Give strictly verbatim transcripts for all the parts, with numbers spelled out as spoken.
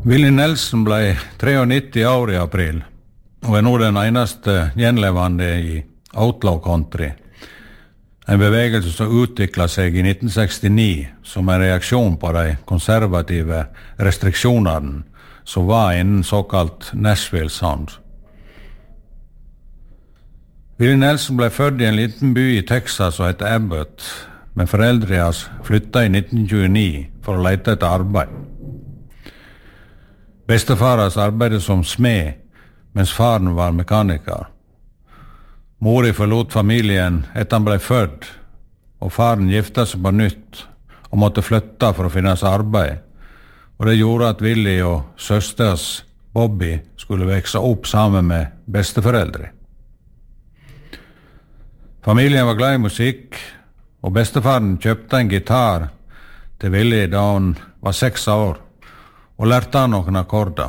Willie Nelson ble nittiotre år i april, og er nå den eneste gjenlevende i Outlaw Country, en bevegelse som utviklet seg i nitten sekstini som en reaksjon på de konservative restriksjonene som var innen såkalt Nashville Sound. Willie Nelson ble født i en liten by i Texas og het Abbott, men foreldre hans flyttet i nitten tjueni for å lete etter arbeid. Bestefar hans arbeidet som smed, mens faren var mekaniker. Mori forlot familien etter han ble født, og faren giftet seg på nytt og måtte flytte for å finne seg arbeid, og det gjorde at Willie og søsters Bobby skulle vokse opp sammen med besteforeldre. Familien var glad i musikk, og bestefaren kjøpte en gitar til Willie da han var seks år, og lærte han noen akkorder.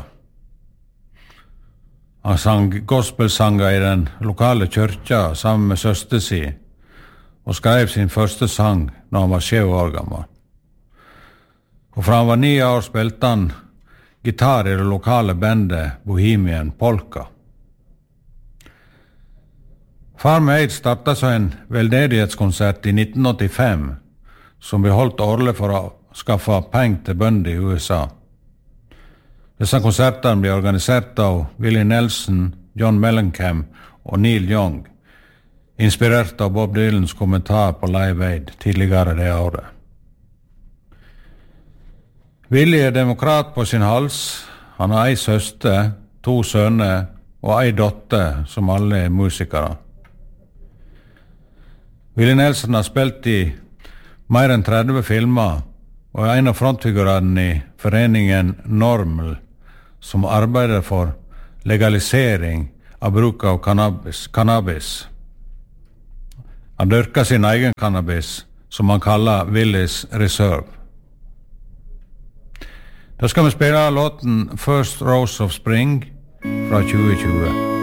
Han sang gospelsanger i den lokale kyrkja sammen med søster si, og skrev sin første sang når han var sju år gammel. Og fra han var ni år spilte han gitar i det lokale bandet Bohemian Polka. Farm Aid startet så en veldedighetskonsert i nitten åttifem, som ble holdt årlig for å skaffe penger til bønder i U S A. Disse konsertene ble organisert av Willie Nelson, John Mellencamp og Neil Young, inspirert av Bob Dylans kommentar på Live Aid tidligere det året. Willie er demokrat på sin hals. Han har ei søster, to sønner og ei dotter som alle er musikere. Willie Nelson har spilt i mer enn tretti filmer og er en av frontfigurene i foreningen Normal, som arbeider for legalisering av bruk av cannabis. cannabis. Han dyrker sin egen cannabis, som han kaller Willie's Reserve. Da skal vi spille låten First Rose of Spring fra tjue tjue.